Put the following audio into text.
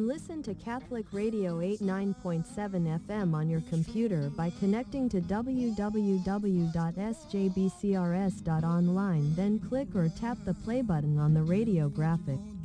can listen to Catholic Radio 89.7 FM on your computer by connecting to www.sjbcrs.online, then click or tap the play button on the radio graphic.